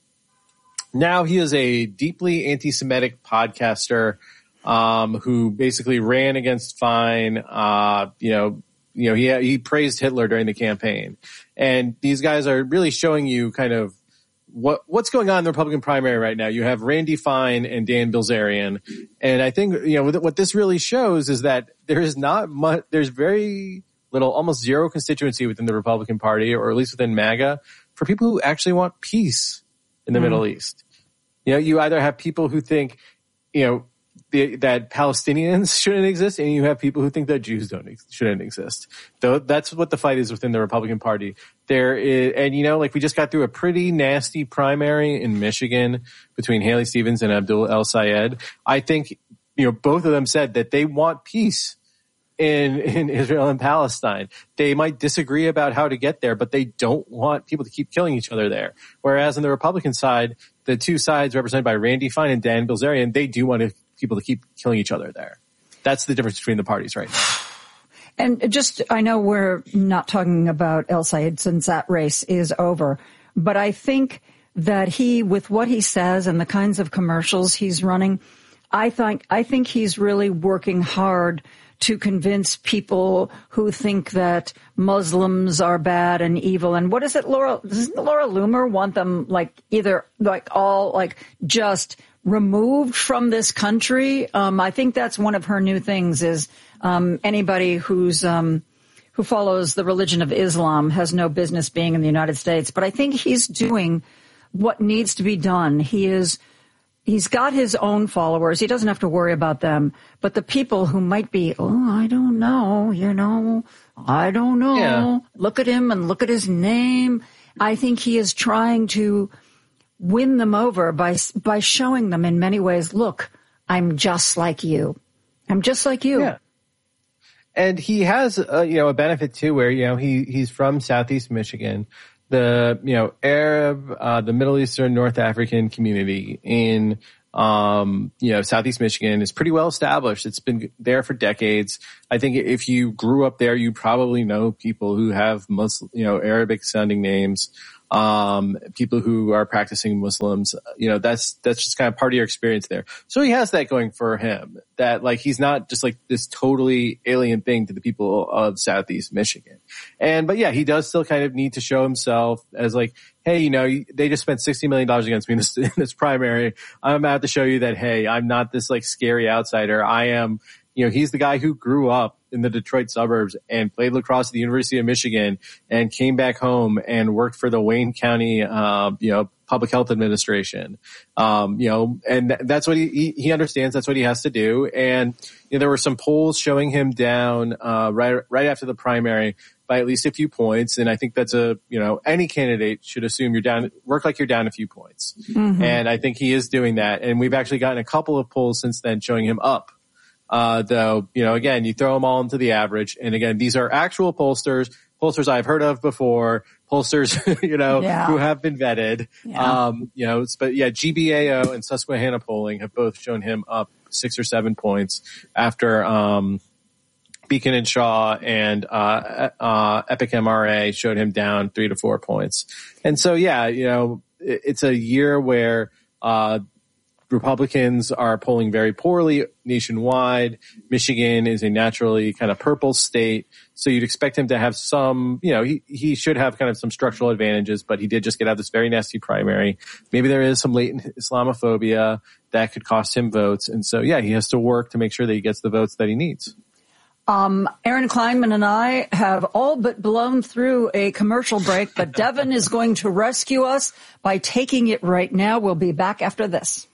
Now he is a deeply anti-Semitic podcaster, um, who basically ran against Fine, uh, you know, You know, he he praised Hitler during the campaign. And these guys are really showing you kind of what what's going on in the Republican primary right now. You have Randy Fine and Dan Bilzerian. And I think, you know, what this really shows is that there is not much, there's very little, almost zero constituency within the Republican Party, or at least within MAGA, for people who actually want peace in the mm. Middle East. You know, you either have people who think, you know, The, that Palestinians shouldn't exist, and you have people who think that Jews don't shouldn't exist. Though that's what the fight is within the Republican Party. There is, and you know, like we just got through a pretty nasty primary in Michigan between Haley Stevens and Abdul El Sayed. I think, you know, both of them said that they want peace in in Israel and Palestine. They might disagree about how to get there, but they don't want people to keep killing each other there. Whereas on the Republican side, the two sides represented by Randy Fine and Dan Bilzerian, they do want to people to keep killing each other there. That's the difference between the parties right now. And just, I know we're not talking about El Sayed since that race is over, but I think that he, with what he says and the kinds of commercials he's running, I think, I think he's really working hard to convince people who think that Muslims are bad and evil. And what is it, Laura? Doesn't Laura Loomer want them like either like all like just removed from this country. Um, I think that's one of her new things is um, anybody who's um, who follows the religion of Islam has no business being in the United States. But I think he's doing what needs to be done. He is he's got his own followers. He doesn't have to worry about them. But the people who might be, oh, I don't know, you know, I don't know. Yeah. Look at him and look at his name. I think he is trying to win them over by by showing them in many ways, look, I'm just like you. I'm just like you. Yeah. And he has, uh, you know, a benefit too where, you know, he, he's from Southeast Michigan. The, you know, Arab, uh, the Middle Eastern, North African community in, um, you know, Southeast Michigan is pretty well established. It's been there for decades. I think if you grew up there, you probably know people who have Muslim, you know, Arabic sounding names. Um, people who are practicing Muslims, you know, that's, that's just kind of part of your experience there. So he has that going for him, that like, he's not just like this totally alien thing to the people of Southeast Michigan. And, but yeah, he does still kind of need to show himself as like, hey, you know, they just spent sixty million dollars against me in this, in this primary. I'm about to show you that, hey, I'm not this like scary outsider. I am, you know, he's the guy who grew up in the Detroit suburbs and played lacrosse at the University of Michigan and came back home and worked for the Wayne County, uh, you know, Public Health Administration. Um, you know, and that's what he, he, he understands. That's what he has to do. And, you know, there were some polls showing him down, uh, right, right after the primary by at least a few points. And I think that's a, you know, any candidate should assume you're down, work like you're down a few points. Mm-hmm. And I think he is doing that. And we've actually gotten a couple of polls since then showing him up. Uh, though, you know, again, you throw them all into the average. And again, these are actual pollsters, pollsters I've heard of before, pollsters, you know, yeah. who have been vetted. Yeah. Um, you know, but yeah, G B A O and Susquehanna Polling have both shown him up six or seven points after, um, Beacon and Shaw and, uh, uh, Epic M R A showed him down three to four points. And so, yeah, you know, it, it's a year where, uh, Republicans are polling very poorly nationwide. Michigan is a naturally kind of purple state. So you'd expect him to have some, you know, he, he should have kind of some structural advantages, but he did just get out of this very nasty primary. Maybe there is some latent Islamophobia that could cost him votes. And so, yeah, he has to work to make sure that he gets the votes that he needs. Um, Aaron Kleinman and I have all but blown through a commercial break, but Devin is going to rescue us by taking it right now. We'll be back after this.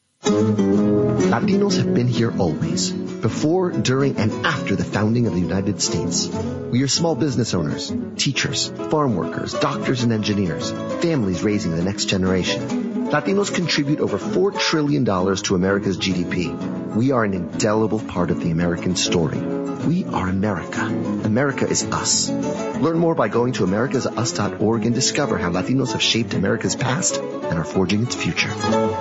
Latinos have been here always, before, during, and after the founding of the United States. We are small business owners, teachers, farm workers, doctors and engineers, families raising the next generation. Latinos contribute over four trillion dollars to America's G D P. We are an indelible part of the American story. We are America. America is us. Learn more by going to americas us dot org and discover how Latinos have shaped America's past and are forging its future.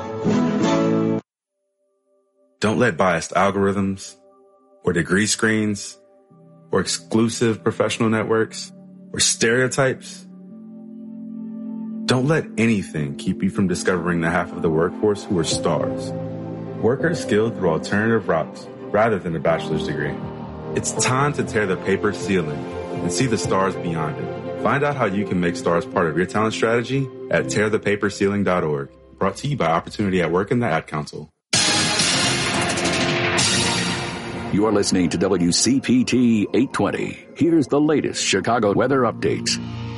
Don't let biased algorithms or degree screens or exclusive professional networks or stereotypes. Don't let anything keep you from discovering the half of the workforce who are stars. Workers skilled through alternative routes rather than a bachelor's degree. It's time to tear the paper ceiling and see the stars beyond it. Find out how you can make stars part of your talent strategy at tear the paper ceiling dot org. Brought to you by Opportunity at Work and the Ad Council. You are listening to W C P T eight twenty. Here's the latest Chicago weather updates.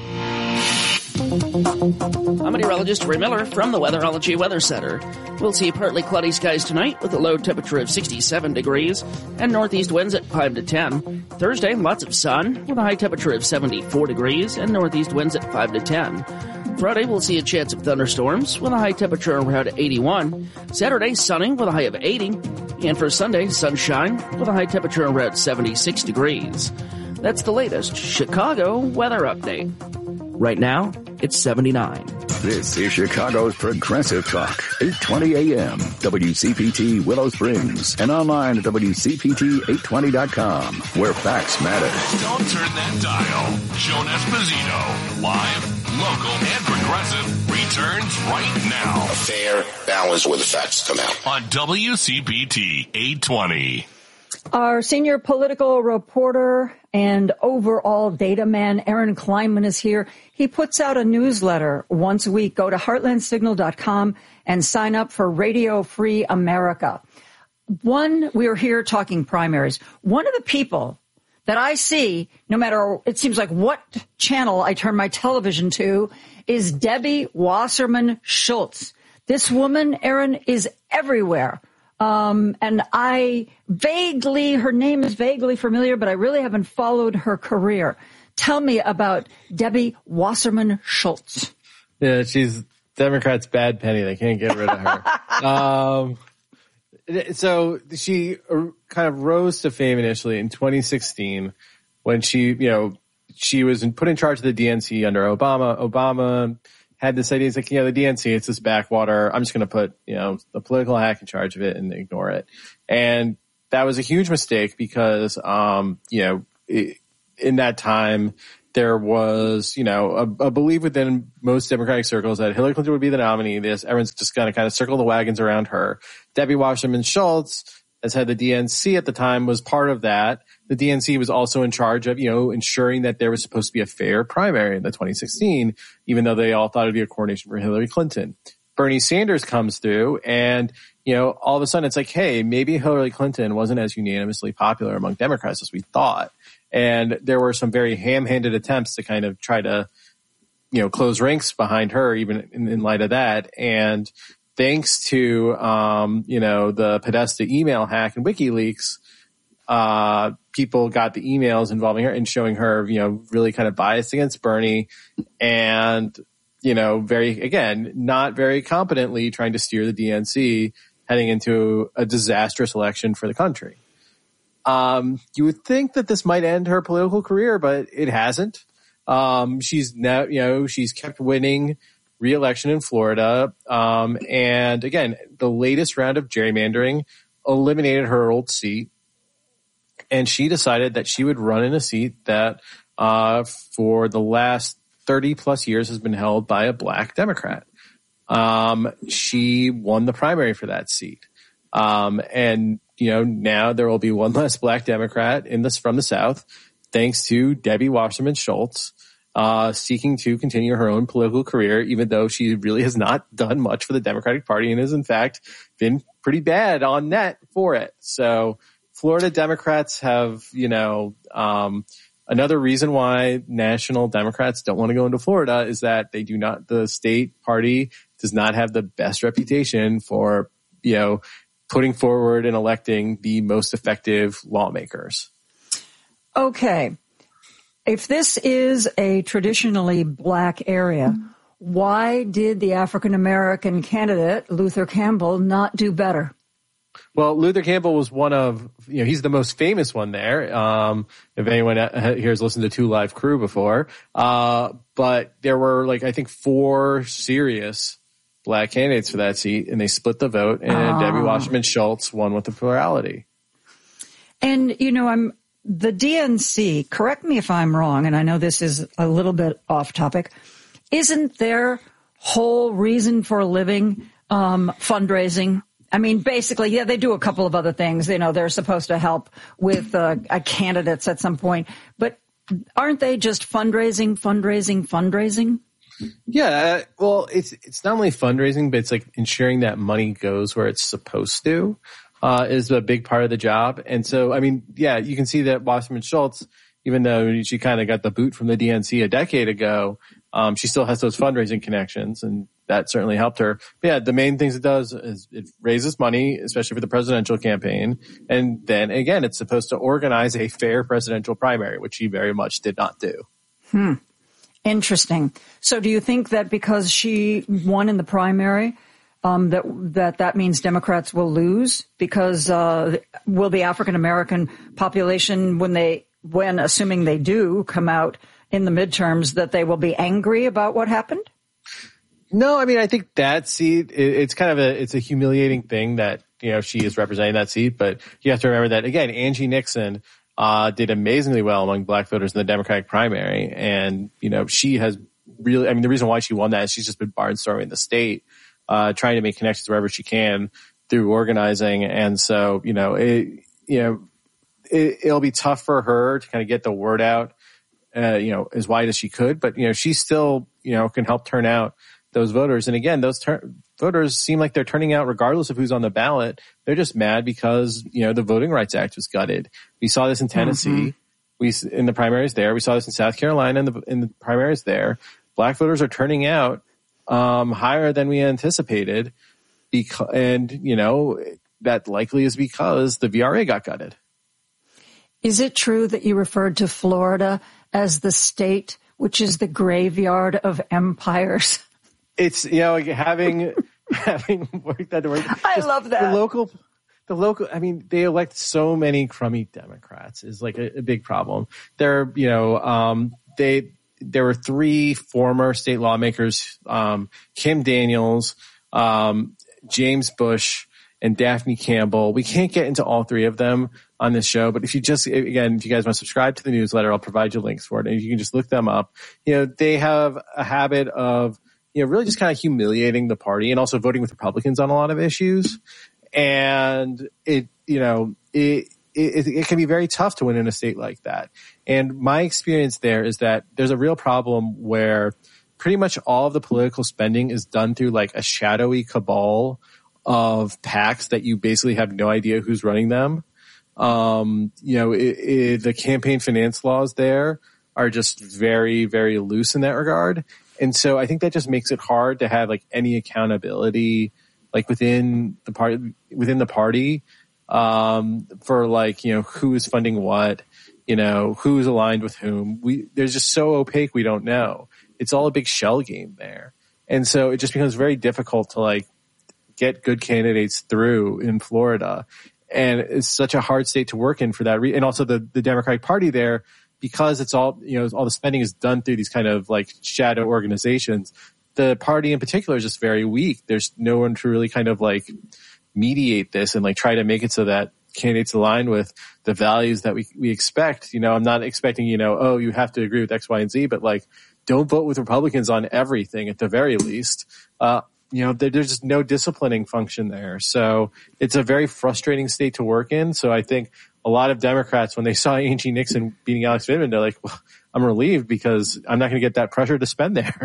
I'm meteorologist Ray Miller from the Weatherology Weather Center. We'll see partly cloudy skies tonight with a low temperature of sixty-seven degrees and northeast winds at five to ten. Thursday, lots of sun with a high temperature of seventy-four degrees and northeast winds at five to ten. Friday, we'll see a chance of thunderstorms with a high temperature around eighty-one. Saturday, sunny with a high of eighty. And for Sunday, sunshine with a high temperature around seventy-six degrees. That's the latest Chicago weather update. Right now, it's seventy-nine. This is Chicago's Progressive Talk, eight twenty A M, W C P T Willow Springs, and online at W C P T eight twenty dot com, where facts matter. Don't turn that dial. Joan Esposito, live, local, and progressive, returns right now. A fair balance where the facts come out. On W C P T eight twenty. Our senior political reporter, and overall data man. Aaron Kleinman is here. He puts out a newsletter once a week. Go to heartland signal dot com and sign up for Radio Free America. One, we're here talking primaries. One of the people that I see, no matter, it seems like what channel I turn my television to, is Debbie Wasserman Schultz. This woman, Aaron, is everywhere. Um, and I vaguely, her name is vaguely familiar, but I really haven't followed her career. Tell me about Debbie Wasserman Schultz. Yeah, she's Democrats' bad penny. They can't get rid of her. um, so she kind of rose to fame initially in twenty sixteen when she, you know, she was put in charge of the D N C under Obama. Obama had this idea, it's like, you know, the D N C, it's this backwater. I'm just going to put, you know, the political hack in charge of it and ignore it. And that was a huge mistake because, um, you know, it, in that time, there was, you know, a, a belief within most Democratic circles that Hillary Clinton would be the nominee. This, everyone's just going to kind of circle the wagons around her. Debbie Wasserman Schultz, as head of the D N C at the time, was part of that. The D N C was also in charge of, you know, ensuring that there was supposed to be a fair primary in the twenty sixteen, even though they all thought it'd be a coronation for Hillary Clinton. Bernie Sanders comes through and, you know, all of a sudden it's like, hey, maybe Hillary Clinton wasn't as unanimously popular among Democrats as we thought. And there were some very ham-handed attempts to kind of try to, you know, close ranks behind her, even in, in light of that. And thanks to, um, you know, the Podesta email hack and WikiLeaks, uh, people got the emails involving her and showing her, you know, really kind of biased against Bernie and, you know, very, again, not very competently trying to steer the D N C heading into a disastrous election for the country. Um, you would think that this might end her political career, but it hasn't. Um, she's now, you know, she's kept winning re-election in Florida. Um, and again, the latest round of gerrymandering eliminated her old seat. And she decided that she would run in a seat that, uh, for the last thirty plus years has been held by a black Democrat. Um, she won the primary for that seat. Um, and, you know, now there will be one less black Democrat in this from the South, thanks to Debbie Wasserman Schultz, uh, seeking to continue her own political career, even though she really has not done much for the Democratic Party and has in fact been pretty bad on net for it. So Florida Democrats have, you know, um, another reason why national Democrats don't want to go into Florida is that they do not, the state party does not have the best reputation for, you know, putting forward and electing the most effective lawmakers. Okay. If this is a traditionally black area, why did the African-American candidate, Luther Campbell, not do better? Well, Luther Campbell was one of, you know, he's the most famous one there. Um, if anyone here has listened to Two Live Crew before, uh, but there were like, I think four serious black candidates for that seat, and they split the vote, and oh. Debbie Wasserman Schultz won with a plurality. And, you know, I'm the D N C, correct me if I'm wrong, and I know this is a little bit off topic, isn't their whole reason for living um, fundraising? I mean, basically, yeah, they do a couple of other things. You know, they're supposed to help with uh, candidates at some point, but aren't they just fundraising, fundraising, fundraising? Yeah, well, it's it's not only fundraising, but it's like ensuring that money goes where it's supposed to uh, is a big part of the job. And so, I mean, yeah, you can see that Wasserman Schultz, even though she kind of got the boot from the D N C a decade ago, um, she still has those fundraising connections, and that certainly helped her. But yeah, the main things it does is it raises money, especially for the presidential campaign. And then again, it's supposed to organize a fair presidential primary, which she very much did not do. Hmm. Interesting. So do you think that because she won in the primary, um, that that that means Democrats will lose? Because uh, will the African-American population, when they, when assuming they do come out in the midterms, that they will be angry about what happened? No, I mean, I think that seat, it, it's kind of a, it's a humiliating thing that, you know, she is representing that seat. But you have to remember that, again, Angie Nixon Uh, did amazingly well among black voters in the Democratic primary. And, you know, she has really, I mean, the reason why she won that is she's just been barnstorming the state, uh, trying to make connections wherever she can through organizing. And so, you know, it, you know, it, it'll be tough for her to kind of get the word out, uh, you know, as wide as she could. But, you know, she still, you know, can help turn out those voters. And again, those tur- voters seem like they're turning out regardless of who's on the ballot. They're just mad because, you know, the Voting Rights Act was gutted. We saw this in Tennessee. Mm-hmm. We in the primaries there. We saw this in South Carolina in the in the primaries there. Black voters are turning out um, higher than we anticipated, because and you know that likely is because the V R A got gutted. Is it true that you referred to Florida as the state which is the graveyard of empires? It's you know like having having worked that work. I love that the local. The local, I mean, they elect so many crummy Democrats is like a, a big problem. There, you know, um, they, there were three former state lawmakers, um, Kim Daniels, um, James Bush, and Daphne Campbell. We can't get into all three of them on this show, but if you just, again, if you guys want to subscribe to the newsletter, I'll provide you links for it, and you can just look them up. You know, they have a habit of, you know, really just kind of humiliating the party and also voting with Republicans on a lot of issues. And it, you know, it, it, it can be very tough to win in a state like that. And my experience there is that there's a real problem where pretty much all of the political spending is done through like a shadowy cabal of PACs that you basically have no idea who's running them. Um, you know, it, it, the campaign finance laws there are just very, very loose in that regard. And so I think that just makes it hard to have like any accountability like within the party, within the party, um, for like, you know, who is funding what, you know, who's aligned with whom. We, there's just so opaque, we don't know. It's all a big shell game there. And so it just becomes very difficult to like get good candidates through in Florida. And it's such a hard state to work in for that reason. And also the, the Democratic Party there, because it's all, you know, all the spending is done through these kind of like shadow organizations. The party in particular is just very weak. There's no one to really kind of like mediate this and like try to make it so that candidates align with the values that we, we expect. You know, I'm not expecting, you know, oh, you have to agree with X, Y, and Z, but like don't vote with Republicans on everything at the very least. Uh, you know, there, there's just no disciplining function there. So it's a very frustrating state to work in. So I think a lot of Democrats, when they saw Angie Nixon beating Alex Vindman, they're like, well, I'm relieved because I'm not going to get that pressure to spend there.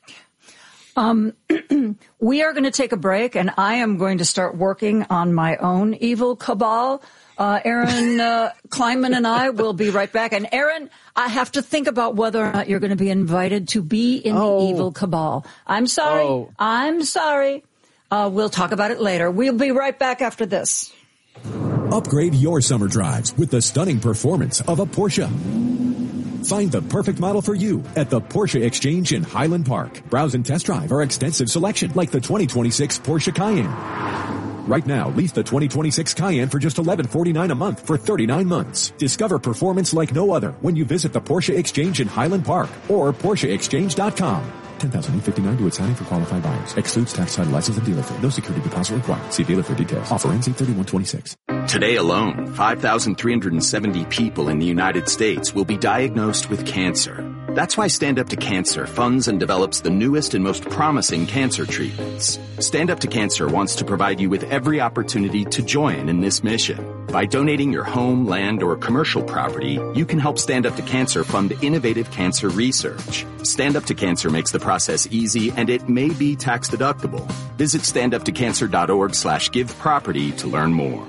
Um, we are going to take a break, and I am going to start working on my own evil cabal. Uh, Aaron uh, Kleinman and I will be right back. And Aaron, I have to think about whether or not you're going to be invited to be in oh. the evil cabal. I'm sorry. Oh. I'm sorry. Uh, we'll talk about it later. We'll be right back after this. Upgrade your summer drives with the stunning performance of a Porsche. Find the perfect model for you at the Porsche Exchange in Highland Park. Browse and test drive our extensive selection like the twenty twenty-six Porsche Cayenne. Right now, lease the twenty twenty-six Cayenne for just eleven forty-nine a month for thirty-nine months. Discover performance like no other when you visit the Porsche Exchange in Highland Park or Porsche Exchange dot com. ten thousand eight hundred fifty-nine to its signing for qualified buyers. Excludes tax, title, license, and dealer fee. No security deposit required. See dealer for details. Offer ends eight thirty-one twenty-six. Today alone, five thousand three hundred seventy people in the United States will be diagnosed with cancer. That's why Stand Up to Cancer funds and develops the newest and most promising cancer treatments. Stand Up to Cancer wants to provide you with every opportunity to join in this mission. By donating your home, land, or commercial property, you can help Stand Up to Cancer fund innovative cancer research. Stand Up to Cancer makes the process easy, and it may be tax deductible. Visit standuptocancer.org slash give property to learn more.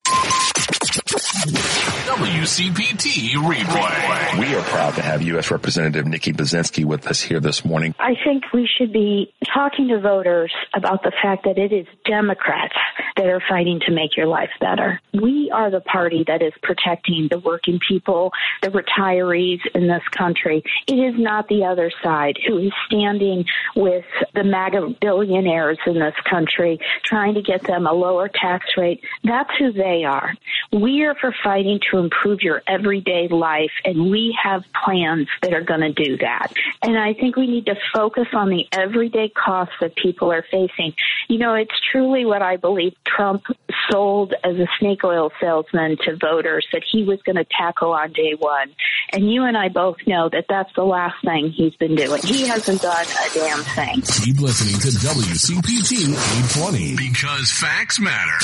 W C P T Replay. We are proud to have U S Representative Nikki Buzinski with us here this morning. I think we should be talking to voters about the fact that it is Democrats that are fighting to make your life better. We are the party that is protecting the working people, the retirees in this country. It is not the other side who is standing with the MAGA billionaires in this country, trying to get them a lower tax rate. That's who they are. We are for fighting to improve your everyday life, and we have plans that are going to do that. And I think we need to focus on the everyday costs that people are facing. You know, it's truly what I believe Trump sold as a snake oil salesman to voters that he was going to tackle on day one. And you and I both know that that's the last thing he's been doing. He hasn't done a damn thing. Keep listening to W C P T eight twenty because facts matter.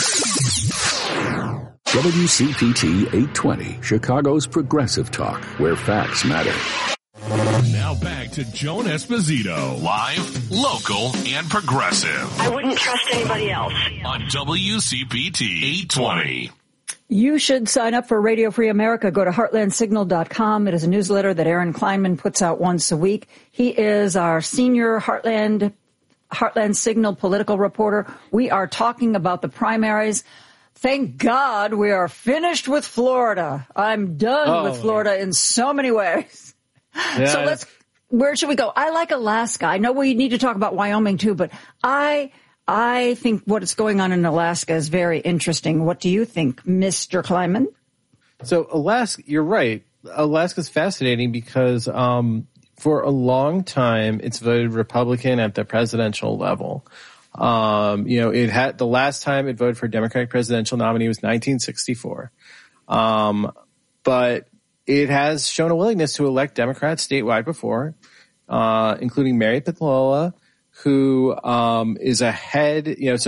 W C P T eight twenty, Chicago's progressive talk, where facts matter. Now back to Joan Esposito, live, local, and progressive. I wouldn't trust anybody else. On W C P T eight twenty. You should sign up for Radio Free America. Go to heartland signal dot com. It is a newsletter that Aaron Kleinman puts out once a week. He is our senior Heartland, Heartland Signal political reporter. We are talking about the primaries. Thank God we are finished with Florida. I'm done oh, with Florida in so many ways. Yeah. So let's, where should we go? I like Alaska. I know we need to talk about Wyoming too, but I, I think what is going on in Alaska is very interesting. What do you think, Mister Kleinman? So Alaska, you're right. Alaska's fascinating because, um, for a long time, it's voted Republican at the presidential level. Um, you know, it had, the last time it voted for a Democratic presidential nominee was nineteen sixty-four. Um, but it has shown a willingness to elect Democrats statewide before, uh, including Mary Pietlola, who, um, is ahead, you know, so